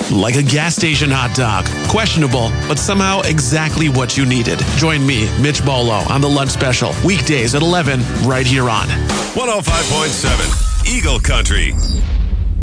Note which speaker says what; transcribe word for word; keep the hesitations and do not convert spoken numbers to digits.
Speaker 1: like a gas station hot dog. Questionable, but somehow exactly what you needed. Join me, Mitch Bolo, on the Lunch Special, weekdays at eleven, right here on
Speaker 2: one oh five point seven Eagle Country.